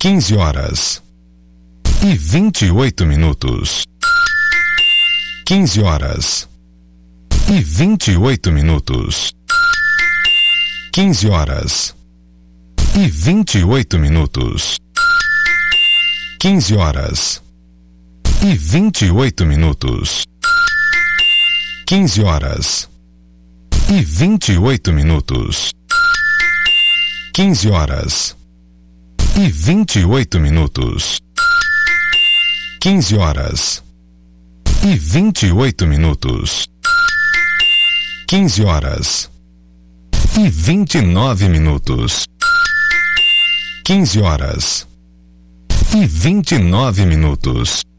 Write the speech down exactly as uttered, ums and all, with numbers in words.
quinze horas e vinte e oito minutos. quinze horas e vinte e oito minutos. quinze horas e vinte e oito minutos. quinze horas e vinte e oito minutos. quinze horas e vinte e oito minutos. quinze horas e vinte e oito minutos. quinze horas e vinte e oito minutos. quinze horas e vinte e nove minutos. quinze horas e vinte e nove minutos.